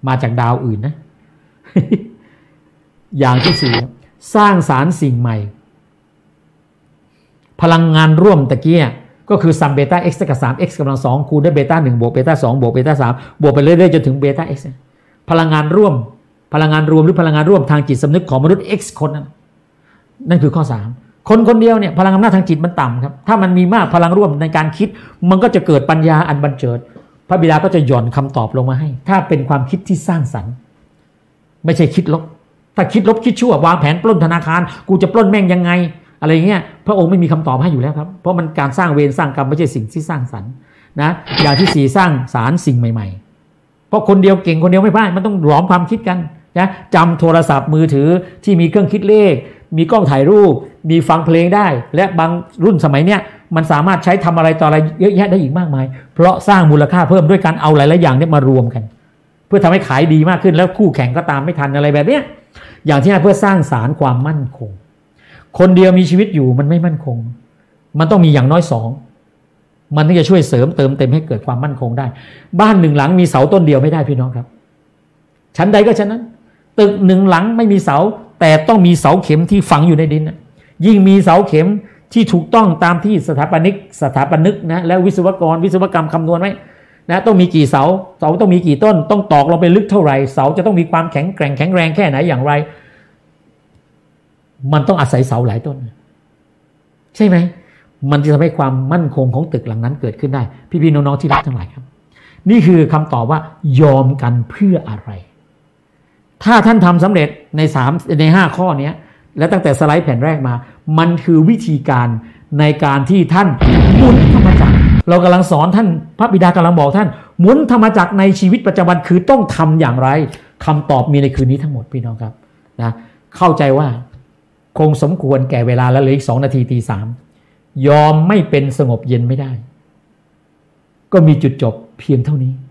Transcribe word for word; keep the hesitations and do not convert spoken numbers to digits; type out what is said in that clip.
มาจากดาวอื่นนะ อย่างที่สี่สร้างสารรค์สิ่งใหม่พลังงานร่วมตะกี้ก็คือซัมเบต้า x กับ สาม x กำลังสองคูณด้วยเบต้าหนึ่งบวกเบต้าสองบวกเบต้าสามบวกไปเรื่อยๆจนถึงเบต้า x พลังงานร่วมพลังงานรวมหรือพลังงานร่วมทางจิตสำนึกของมนุษย์ x คนนั้นนั่นคือข้อสามคนคนเดียวเนี่ยพลังอำนาจทางจิตมันต่ำครับถ้ามันมีมากพลังร่วมในการคิดมันก็จะเกิดปัญญาอันบันเจิดพระบิดาก็จะหย่อนคำตอบลงมาให้ถ้าเป็นความคิดที่สร้างสรรค์ไม่ใช่คิดลบถ้าคิดลบคิดชั่ววางแผนปล้นธนาคารกูจะปล้นแม่งยังไงอะไรเงี้ยพระองค์ไม่มีคำตอบให้อยู่แล้วครับเพราะมันการสร้างเวรสร้างกรรมไม่ใช่สิ่งที่สร้างสรรค์นะอย่างที่สี่สร้างสารสิ่งใหม่ๆเพราะคนเดียวเก่งคนเดียวไม่พลาดมันต้องหลอมความคิดกันนะจำโทรศัพท์มือถือที่มีเครื่องคิดเลขมีกล้องถ่ายรูปมีฟังเพลงได้และบางรุ่นสมัยเนี้ยมันสามารถใช้ทำอะไรต่ออะไรเยอะแยะได้อีกมากมายเพราะสร้างมูลค่าเพิ่มด้วยการเอาหลายๆอย่างเนี่ยมารวมกันเพื่อทำให้ขายดีมากขึ้นแล้วคู่แข่งก็ตามไม่ทันอะไรแบบเนี้ยอย่างที่ห้าเพื่อสร้างสารความมั่นคงคนเดียวมีชีวิตอยู่มันไม่มั่นคงมันต้องมีอย่างน้อยสองมันถึงจะช่วยเสริมเติมเต็มให้เกิดความมั่นคงได้บ้านหนึ่งหลังมีเสาต้นเดียวไม่ได้พี่น้องครับชั้นใดก็ชั้นนั้นตึกหนึ่งหลังไม่มีเสาแต่ต้องมีเสาเข็มที่ฝังอยู่ในดินยิ่งมีเสาเข็มที่ถูกต้องตามที่สถาปนิกสถาปนิกนะและวิศวกรวิศวกรรมคำนวณไว้นะต้องมีกี่เสาเสาต้องมีกี่ต้นต้องตอกลงไปลึกเท่าไหร่เสาจะต้องมีความแข็งแกร่งแข็งแรงแค่ไหนอย่างไรมันต้องอาศัยเสาหลายต้นใช่ไหมมันจะทำให้ความมั่นคงของตึกหลังนั้นเกิดขึ้นได้พี่ๆน้องๆที่รักทั้งหลายครับนี่คือคำตอบว่ายอมกันเพื่ออะไรถ้าท่านทำสำเร็จในสามในห้าข้อนี้และตั้งแต่สไลด์แผ่นแรกมามันคือวิธีการในการที่ท่านหมุนธรรมจักรเรากำลังสอนท่านพระบิดากำลังบอกท่านหมุนธรรมจักรในชีวิตประจำวันคือต้องทำอย่างไรคำตอบมีในคืนนี้ทั้งหมดพี่น้องครับนะเข้าใจว่าคงสมควรแก่เวลาแล้วเหลืออีกสองนาทีตีสามยอมไม่เป็นสงบเย็นไม่ได้ก็มีจุดจบเพียงเท่านี้